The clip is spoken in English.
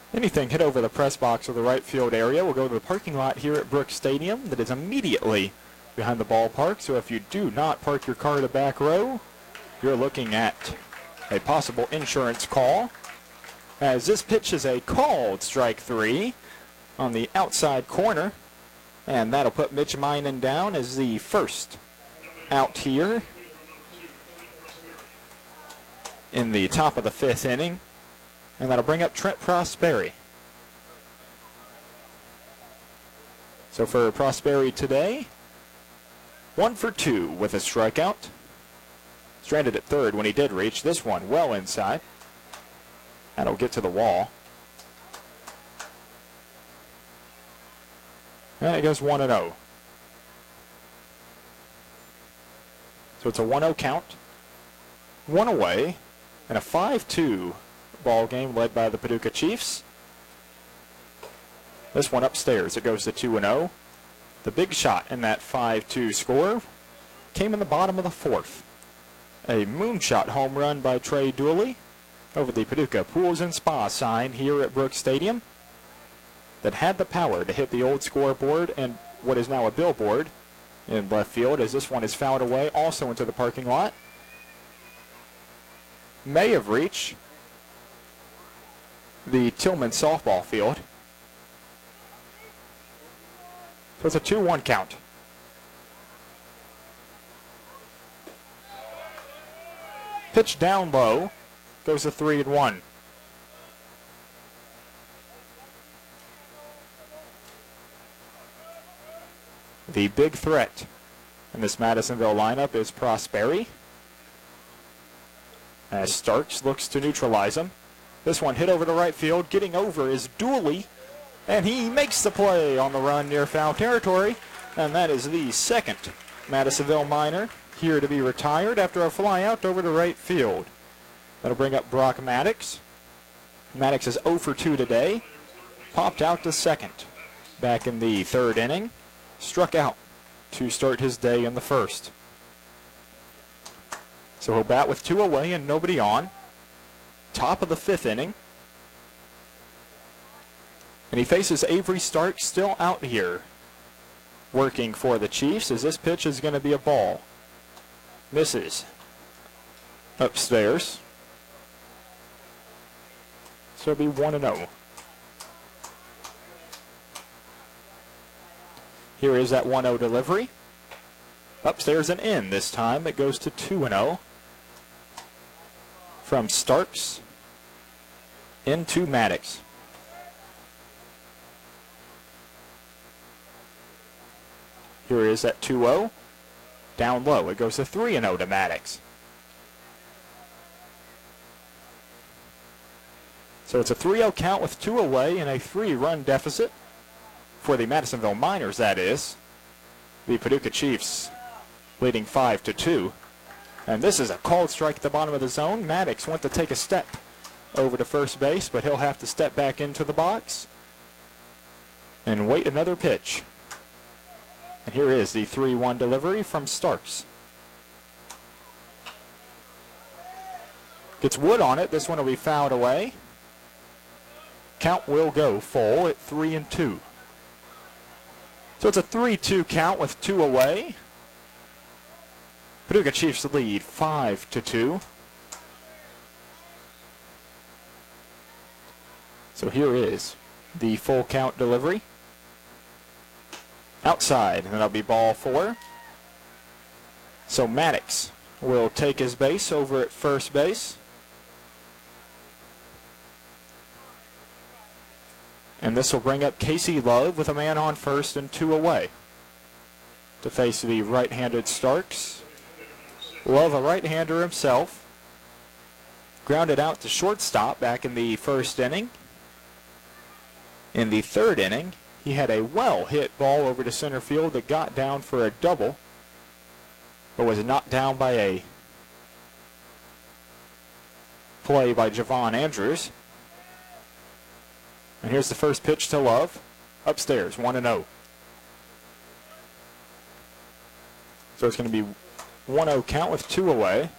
Anything hit over the press box or the right field area will go to the parking lot here at Brooks Stadium that is immediately behind the ballpark. So if you do not park your car to back row, you're looking at a possible insurance call, as this pitch is a called strike 3 on the outside corner, and that'll put Mitch Minan down as the first out here in the top of the 5th inning, and that'll bring up Trent Prosperi. So for Prosperi today, 1 for 2 with a strikeout. Stranded at third when he did reach. This one well inside. That'll get to the wall. And it goes 1-0. So it's a 1-0 count. 1 away. And a 5-2 ball game led by the Paducah Chiefs. This one upstairs. It goes to 2-0. The big shot in that 5-2 score came in the bottom of the 4th. A moonshot home run by Trey Dooley over the Paducah Pools and Spa sign here at Brooks Stadium that had the power to hit the old scoreboard and what is now a billboard in left field, as this one is fouled away also into the parking lot. May have reached the Tillman softball field. So it's a 2-1 count. Pitch down low, goes to 3-1. The big threat in this Madisonville lineup is Prosperi, as Starks looks to neutralize him. This one hit over to right field. Getting over is Dooley, and he makes the play on the run near foul territory, and that is the second Madisonville Miner here to be retired after a fly out over to right field. That'll bring up Brock Maddox. Maddox is 0 for 2 today. Popped out to second back in the 3rd inning. Struck out to start his day in the 1st. So he'll bat with 2 away and nobody on. Top of the 5th inning. And he faces Avery Starks, still out here working for the Chiefs, as this pitch is going to be a ball. Misses upstairs. So it'll be 1-0. Here is that 1-0 delivery. Upstairs and in this time. It goes to 2-0. From Starks into Maddox. Here is that 2-0. Down low. It goes to 3-0 to Maddox. So it's a 3-0 count with 2 away and a 3-run deficit for the Madisonville Miners, that is. The Paducah Chiefs leading 5-2. And this is a called strike at the bottom of the zone. Maddox went to take a step over to first base, but he'll have to step back into the box and wait another pitch. And here is the 3-1 delivery from Starks. Gets Wood on it. This one will be fouled away. Count will go full at 3-2. So it's a 3-2 count with 2 away. Paducah Chiefs lead 5-2. So here is the full count delivery. Outside, and that'll be ball 4. So Maddox will take his base over at first base. And this will bring up Casey Love with a man on first and 2 away to face the right-handed Starks. Love, a right-hander himself, grounded out to shortstop back in the 1st inning. In the 3rd inning, he had a well-hit ball over to center field that got down for a double, but was knocked down by a play by Javon Andrews. And here's the first pitch to Love. Upstairs, 1-0. So it's going to be 1-0 count with 2 away.